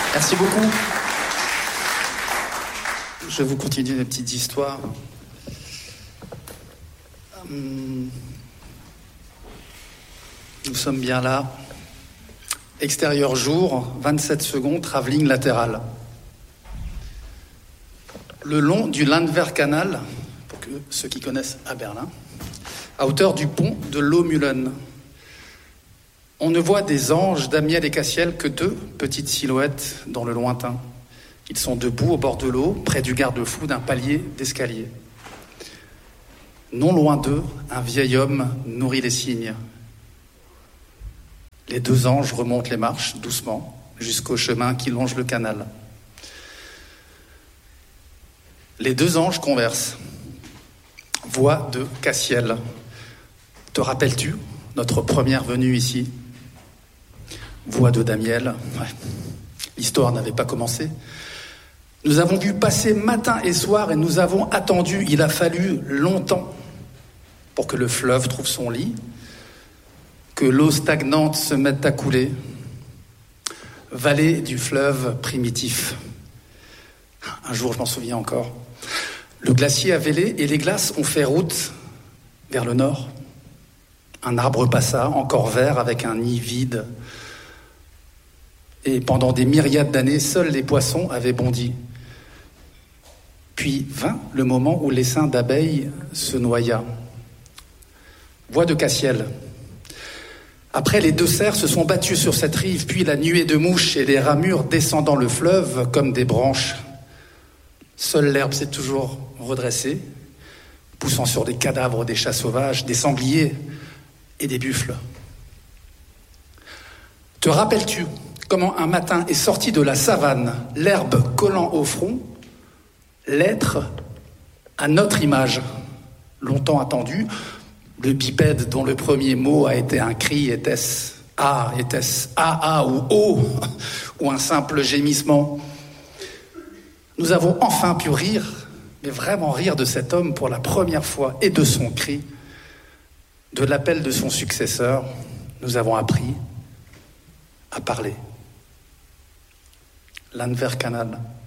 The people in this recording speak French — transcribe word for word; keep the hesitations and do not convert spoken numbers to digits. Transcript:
Merci beaucoup. Je vais vous continuer les petites histoires. Hum... Nous sommes bien là. Extérieur jour, vingt-sept secondes, travelling latéral. Le long du Landwehrkanal, pour que ceux qui connaissent à Berlin, à hauteur du pont de Lohmühlen. On ne voit des anges, Damiel et Cassiel que deux petites silhouettes dans le lointain. Ils sont debout au bord de l'eau, près du garde-fou d'un palier d'escalier. Non loin d'eux, un vieil homme nourrit les cygnes. Les deux anges remontent les marches doucement jusqu'au chemin qui longe le canal. Les deux anges conversent. Voix de Cassiel. Te rappelles-tu notre première venue ici? Voix de Damiel. Ouais. L'histoire n'avait pas commencé. Nous avons vu passer matin et soir et nous avons attendu. Il a fallu longtemps pour que le fleuve trouve son lit, que l'eau stagnante se mette à couler. Vallée du fleuve primitif. Un jour, je m'en souviens encore. Le glacier a vélé et les glaces ont fait route vers le nord. Un arbre passa, encore vert, avec un nid vide. Et pendant des myriades d'années, seuls les poissons avaient bondi. Puis vint le moment où l'essaim d'abeilles se noya. Voix de Cassiel. Après, les deux cerfs se sont battus sur cette rive, puis la nuée de mouches et les ramures descendant le fleuve comme des branches. Seule l'herbe s'est toujours redressée, poussant sur des cadavres des chats sauvages, des sangliers et des buffles. Te rappelles-tu comment un matin est sorti de la savane, l'herbe collant au front, l'être à notre image, longtemps attendu, le bipède dont le premier mot a été un cri, était-ce A, était-ce A, A ou O, ou un simple gémissement? Nous avons enfin pu rire, mais vraiment rire de cet homme pour la première fois, et de son cri, de l'appel de son successeur. Nous avons appris à parler. Landwehrkanal.